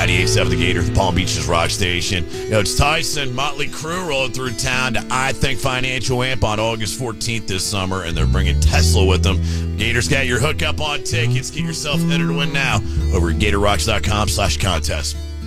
98.7 The Gator, the Palm Beaches Rock Station. It's Tyson, Motley Crue rolling through town to I Think Financial Amp on August 14th this summer, and they're bringing Tesla with them. Gators got your hookup on tickets. Get yourself entered to win now over at GatorRocks.com/contest.